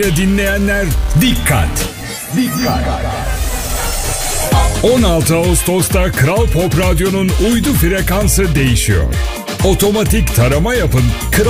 Dinleyenler dikkat! Dikkat! 16 Ağustos'ta Kral Pop Radyo'nun uydu frekansı değişiyor. Otomatik tarama yapın.